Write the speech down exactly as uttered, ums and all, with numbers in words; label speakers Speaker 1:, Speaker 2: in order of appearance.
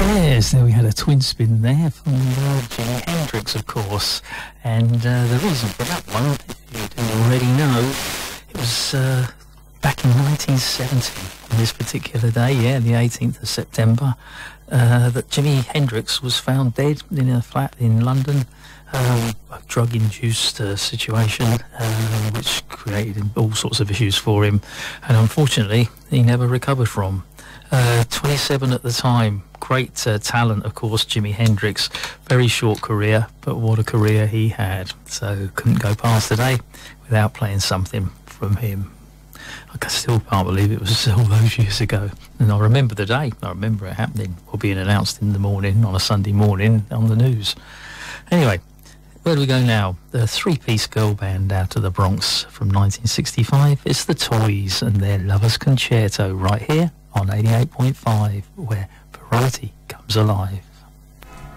Speaker 1: Yes, there we had a twin spin there from uh, Jimi Hendrix, of course. And uh, the reason for that one, if you didn't already know, it was uh, back in nineteen seventy, on this particular day, yeah, the eighteenth of September, uh, that Jimi Hendrix was found dead in a flat in London. Um, a drug-induced uh, situation, uh, which created all sorts of issues for him, and unfortunately, he never recovered from. Uh, twenty-seven at the time, great uh, talent, of course, Jimi Hendrix. Very short career, but what a career he had. So couldn't go past today without playing something from him. I still can't believe it was all those years ago. And I remember the day. I remember it happening, or being announced in the morning, on a Sunday morning, on the news. Anyway, where do we go now? The three-piece girl band out of the Bronx from nineteen sixty-five. It's the Toys and their Lover's Concerto right here on eighty-eight point five, where variety comes alive.